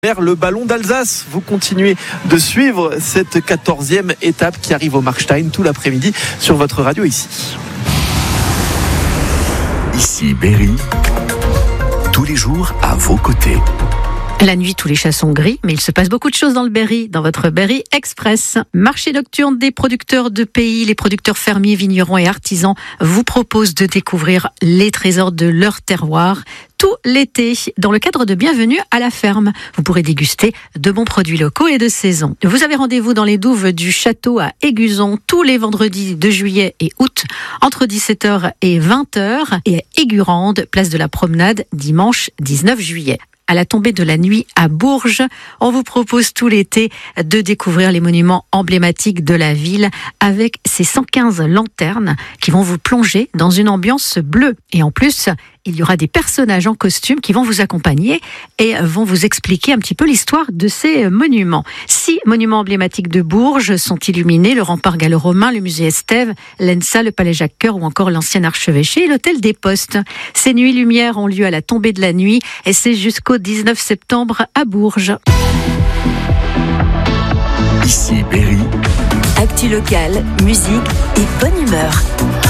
Le ballon d'Alsace, vous continuez de suivre cette 14e étape qui arrive au Markstein tout l'après-midi sur votre radio ici. Ici Berry, tous les jours à vos côtés. La nuit, tous les chats sont gris, mais il se passe beaucoup de choses dans le Berry, dans votre Berry Express. Marché nocturne des producteurs de pays, les producteurs fermiers, vignerons et artisans vous proposent de découvrir les trésors de leur terroir tout l'été, dans le cadre de Bienvenue à la ferme. Vous pourrez déguster de bons produits locaux et de saison. Vous avez rendez-vous dans les douves du château à Éguzon tous les vendredis de juillet et août, entre 17h et 20h, et à Aigurande, place de la Promenade, dimanche 19 juillet. À la tombée de la nuit à Bourges, on vous propose tout l'été de découvrir les monuments emblématiques de la ville avec ces 115 lanternes qui vont vous plonger dans une ambiance bleue. Et en plus, il y aura des personnages en costume qui vont vous accompagner et vont vous expliquer un petit peu l'histoire de ces monuments. 6 monuments emblématiques de Bourges sont illuminés: le rempart gallo-romain, le musée Estève, l'ENSA, le palais Jacques-Cœur ou encore l'ancien archevêché et l'hôtel des Postes. Ces nuits lumière ont lieu à la tombée de la nuit et c'est jusqu'au 19 septembre à Bourges. Ici Berry. Actu locale, musique et bonne humeur.